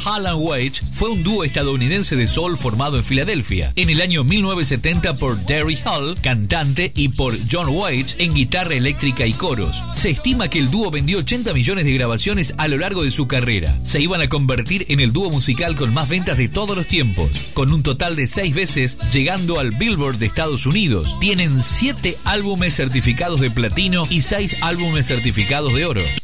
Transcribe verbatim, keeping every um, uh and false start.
Hall and Waite fue un dúo estadounidense de soul formado en Filadelfia en el año mil novecientos setenta por Derry Hall, cantante, y por John Waite en guitarra eléctrica y coros. Se estima que el dúo vendió ochenta millones de grabaciones a lo largo de su carrera. Se iban a convertir en el dúo musical con más ventas de todos los tiempos, con un total de seis veces llegando al Billboard de Estados Unidos. Tienen siete álbumes certificados de platino y seis álbumes certificados de oro.